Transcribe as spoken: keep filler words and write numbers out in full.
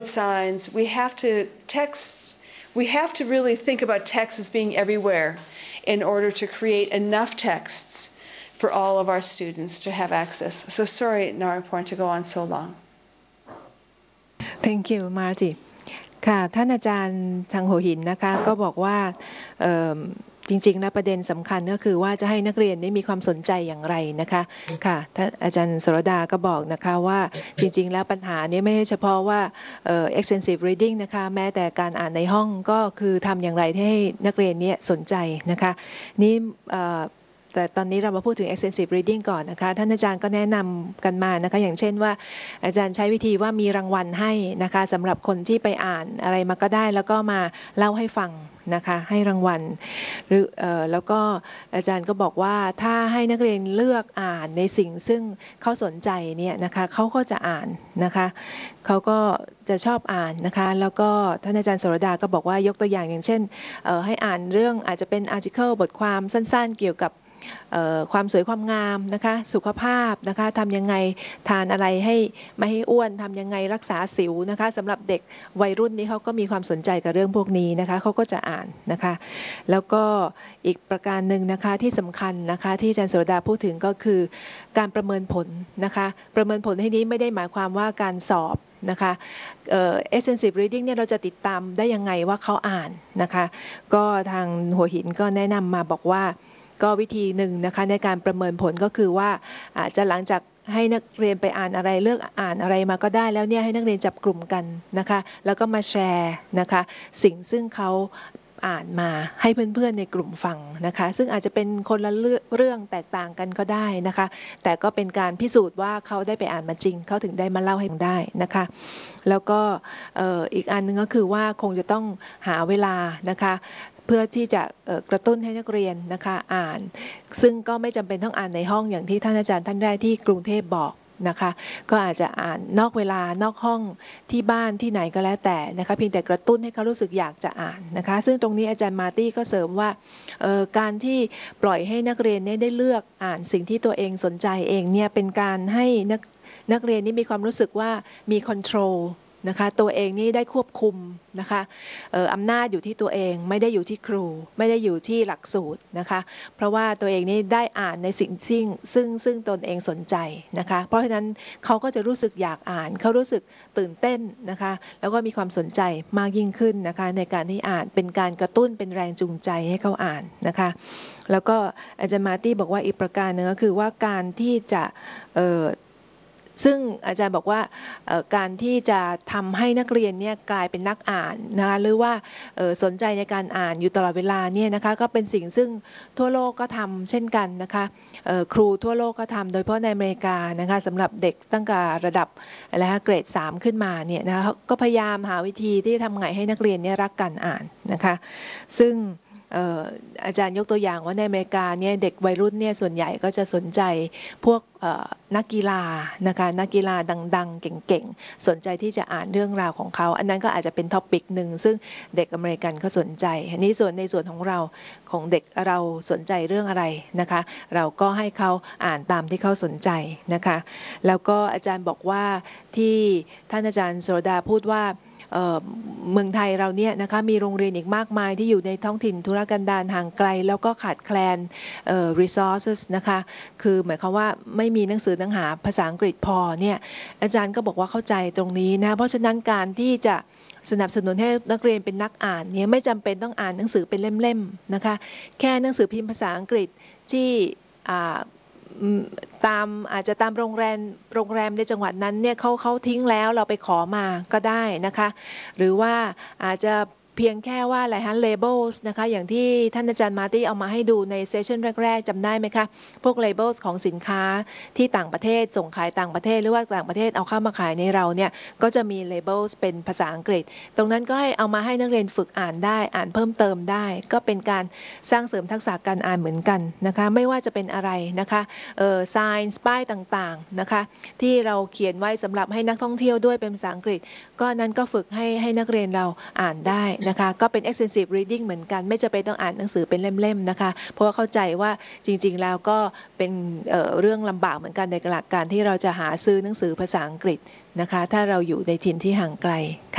signs, we have to text, we have to really think about text as being everywhere in order to create enough texts for all of our students to have access. So sorry, Naraporn, to go on so long. Thank you, Marty. ค่ะท่านอาจารย์ทางหัวหินนะคะก็บอกว่าจริงๆแล้วประเด็นสำคัญก็คือว่าจะให้นักเรียนได้มีความสนใจอย่างไรนะคะค่ะท่านอาจารย์สรดาก็บอกนะคะว่าจริงๆแล้วปัญหานี้ไม่ใช่เฉพาะว่า extensive reading นะคะแม้แต่การอ่านในห้องก็คือทำอย่างไรให้นักเรียนนี้สนใจนะคะนี่แต่ตอนนี้เรามาพูดถึง extensive reading ก่อนนะคะท่านอาจารย์ก็แนะนำกันมานะคะอย่างเช่นว่าอาจารย์ใช้วิธีว่ามีรางวัลให้นะคะสำหรับคนที่ไปอ่านอะไรมาก็ได้แล้วก็มาเล่าให้ฟังนะคะให้รางวัลหรือเอ่อแล้วก็อาจารย์ก็บอกว่าถ้าให้นักเรียนเลือกอ่านในสิ่งซึ่งเขาสนใจเนี่ยนะคะเขาก็จะอ่านนะคะเขาก็จะชอบอ่านนะคะแล้วก็ท่านอาจารย์สรดาก็บอกว่ายกตัวอย่างอย่างเช่นเอ่อให้อ่านเรื่องอาจจะเป็น article บทความสั้นๆเกี่ยวกับความสวยความงามนะคะสุขภาพนะคะทำยังไงทานอะไรให้ไม่ให้อ้วนทำยังไงรักษาสิวนะคะสำหรับเด็กวัยรุ่นนี้เขาก็มีความสนใจกับเรื่องพวกนี้นะคะเขาก็จะอ่านนะคะแล้วก็อีกประการหนึ่งนะคะที่สำคัญนะคะที่อาจารย์โสดาพูดถึงก็คือการประเมินผลนะคะประเมินผลที่นี้ไม่ได้หมายความว่าการสอบนะคะเอ่อ extensive reading เนี่ยเราจะติดตามได้ยังไงว่าเขาอ่านนะคะก็ทางหัวหินก็แนะนำมาบอกว่าก็วิธีหนึ่งนะคะในการประเมินผลก็คือว่าอาจจะหลังจากให้นักเรียนไปอ่านอะไรเลือกอ่านอะไรมาก็ได้แล้วเนี่ยให้นักเรียนจับกลุ่มกันนะคะแล้วก็มาแชร์นะคะสิ่งซึ่งเขาอ่านมาให้เพื่อนๆในกลุ่มฟังนะคะซึ่งอาจจะเป็นคนละเรื่องแตกต่างกันก็ได้นะคะแต่ก็เป็นการพิสูจน์ว่าเขาได้ไปอ่านมาจริงเขาถึงได้มาเล่าให้ฟังได้นะคะแล้วก็อีกอันนึงก็คือว่าคงจะต้องหาเวลานะคะเพื่อที่จะกระตุ้นให้นักเรียนนะคะอ่านซึ่งก็ไม่จำเป็นต้องอ่านในห้องอย่างที่ท่านอาจารย์ท่านแรกที่กรุงเทพบอกนะคะก็อาจจะอ่านนอกเวลานอกห้องที่บ้านที่ไหนก็แล้วแต่นะคะเพียงแต่กระตุ้นให้เขารู้สึกอยากจะอ่านนะคะซึ่งตรงนี้อาจารย์มาร์ตี้ก็เสริมว่าการที่ปล่อยให้นักเรียนได้เลือกอ่านสิ่งที่ตัวเองสนใจเองเนี่ยเป็นการให้นักนักเรียนนี่มีความรู้สึกว่ามีคอนโทรลนะคะตัวเองนี่ได้ควบคุมนะคะอำนาจอยู่ที่ตัวเองไม่ได้อยู่ที่ครูไม่ได้อยู่ที่หลักสูตรนะคะเพราะว่าตัวเองนี่ได้อ่านในสิ่งซึ่งซึ่งซึ่งตนเองสนใจนะคะเพราะฉะนั้นเขาก็จะรู้สึกอยากอ่านเขารู้สึกตื่นเต้นนะคะแล้วก็มีความสนใจมากยิ่งขึ้นนะคะในการที่อ่านเป็นการกระตุ้นเป็นแรงจูงใจให้เขาอ่านนะคะแล้วก็อาจารย์มาร์ตี้บอกว่าอีกประการหนึ่งก็คือว่าการที่จะซึ่งอาจารย์บอกว่าการที่จะทำให้นักเรียนเนี่ยกลายเป็นนักอ่านนะคะหรือว่าสนใจในการอ่านอยู่ตลอดเวลาเนี่ยนะคะก็เป็นสิ่งซึ่งทั่วโลกก็ทำเช่นกันนะคะครูทั่วโลกก็ทำโดยเฉพาะในอเมริกานะคะสำหรับเด็กตั้งแต่ระดับอะไรฮะเกรดสามขึ้นมาเนี่ยนะคะก็พยายามหาวิธีที่ทำไงให้นักเรียนเนี่ยรักการอ่านนะคะซึ่งอาจารย์ยกตัวอย่างว่าในอเมริกาเนี่ยเด็กวัยรุ่นเนี่ยส่วนใหญ่ก็จะสนใจพวกนักกีฬานะคะนักกีฬาดังๆเก่งๆสนใจที่จะอ่านเรื่องราวของเขาอันนั้นก็อาจจะเป็นท็อปิกหนึ่งซึ่งเด็กอเมริกันเขาสนใจอันนี้ส่วนในส่วนของเราของเด็กเราสนใจเรื่องอะไรนะคะเราก็ให้เขาอ่านตามที่เขาสนใจนะคะแล้วก็อาจารย์บอกว่าที่ท่านอาจารย์โสดาพูดว่าเมืองไทยเราเนี่ยนะคะมีโรงเรียนอีกมากมายที่อยู่ในท้องถิ่นทุรกันดารห่างไกลแล้วก็ขาดแคลน resources นะคะคือหมายความว่าไม่มีหนังสือหนังหาภาษาอังกฤษพอเนี่ยอาจารย์ก็บอกว่าเข้าใจตรงนี้นะเพราะฉะนั้นการที่จะสนับสนุนให้นักเรียนเป็นนักอ่านเนี่ยไม่จำเป็นต้องอ่านหนังสือเป็นเล่มๆนะคะแค่หนังสือพิมพ์ภาษาอังกฤษที่ตามอาจจะตามโรงแรมโรงแรมในจังหวัดนั้นเนี่ยเขาเขาทิ้งแล้วเราไปขอมาก็ได้นะคะหรือว่าอาจจะเพียงแค่ว่าอะไรฮะ labels นะคะอย่างที่ท่านอาจารย์มาร์ตี้เอามาให้ดูในเซสชันแรกๆจำได้ไหมคะพวก labels ของสินค้าที่ต่างประเทศส่งขายต่างประเทศหรือว่าต่างประเทศเอาเข้ามาขายในเราเนี่ยก็จะมี labels เป็นภาษาอังกฤษตรงนั้นก็ให้เอามาให้นักเรียนฝึกอ่านได้อ่านเพิ่มเติมได้ก็เป็นการสร้างเสริมทักษะการอ่านเหมือนกันนะคะไม่ว่าจะเป็นอะไรนะคะเอ่อ sign ป้ายต่างๆนะคะที่เราเขียนไว้สำหรับให้นักท่องเที่ยวด้วยเป็นภาษาอังกฤษก็นั้นก็ฝึกให้ให้นักเรียนเราอ่านได้นะคะก็เป็น extensive reading เหมือนกันไม่จะเป็นต้องอ่านหนังสือเป็นเล่มๆนะคะเพราะว่าเข้าใจว่าจริงๆแล้วก็เป็น เอ่อ เรื่องลำบากเหมือนกันในหลักการที่เราจะหาซื้อหนังสือภาษาอังกฤษนะคะถ้าเราอยู่ในถิ่นที่ห่างไกล